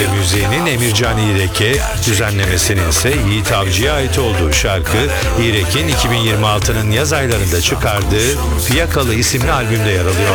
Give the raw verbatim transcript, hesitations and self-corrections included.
ve müziğinin Emircan İrek'e, düzenlemesinin ise Yiğit Avcı'ya ait olduğu şarkı, İrek'in iki bin yirmi altının yaz aylarında çıkardığı Fiyakalı isimli albümde yer alıyor.